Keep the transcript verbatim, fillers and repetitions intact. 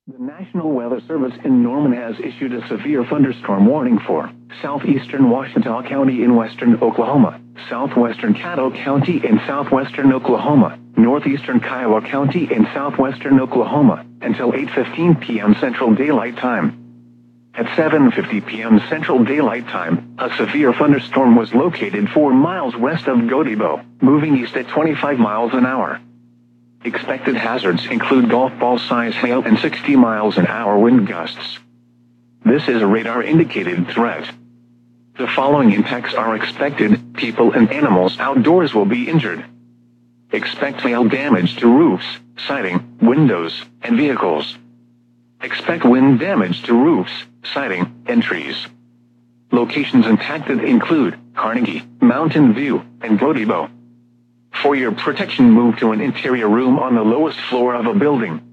The National Weather Service in Norman has issued a severe thunderstorm warning for southeastern Ouachita County in western Oklahoma, southwestern Caddo County in southwestern Oklahoma, northeastern Kiowa County in southwestern Oklahoma, until eight fifteen p m Central Daylight Time. At seven fifty p m Central Daylight Time, a severe thunderstorm was located four miles west of Godibo, moving east at twenty-five miles an hour. Expected hazards include golf ball-size hail and sixty miles an hour wind gusts. This is a radar-indicated threat. The following impacts are expected: people and animals outdoors will be injured. Expect hail damage to roofs, siding, windows, and vehicles. Expect wind damage to roofs, siding, and trees. Locations impacted include Carnegie, Mountain View, and Godibo. For your protection, move to an interior room on the lowest floor of a building.